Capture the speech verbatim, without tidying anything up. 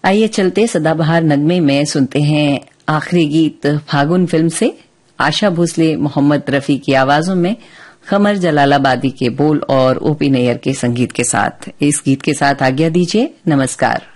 आइए चलते सदाबहार नगमे में सुनते हैं आखिरी गीत फागुन फिल्म से। आशा भोसले, मोहम्मद रफी की आवाजों में खमर जलालाबादी के बोल और ओपी नैयर के संगीत के साथ। इस गीत के साथ आज्ञा दीजिए। नमस्कार।